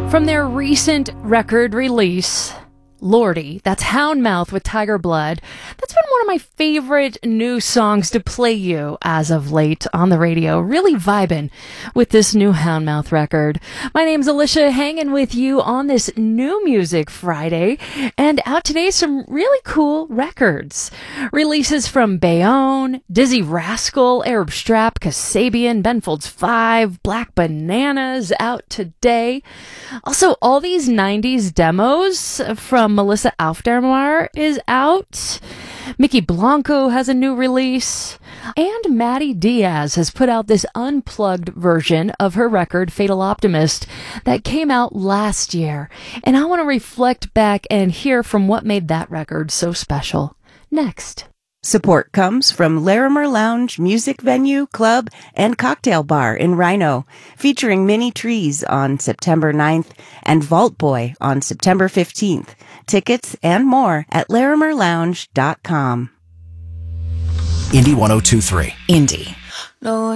From their recent record release, Lordi, that's Houndmouth with Tiger Blood. That's been one of my favorite new songs to play you as of late on the radio. Really vibing with this new Houndmouth record. My name's Alicia, hanging with you on this New Music Friday. And out today, some really cool records. Releases from Bayonne, Dizzy Rascal, Arab Strap, Kasabian, Ben Folds 5, Black Bananas out today. Also, all these 90s demos from Melissa Aufdermar is out. Mickey Blanco has a new release. And Maddie Diaz has put out this unplugged version of her record, Fatal Optimist, that came out last year. And I want to reflect back and hear from what made that record so special. Next. Support comes from Larimer Lounge Music Venue, Club, and Cocktail Bar in Rhino, featuring Mini Trees on September 9th and Vault Boy on September 15th. Tickets and more at larimerlounge.com. Indie 102.3. Indie. No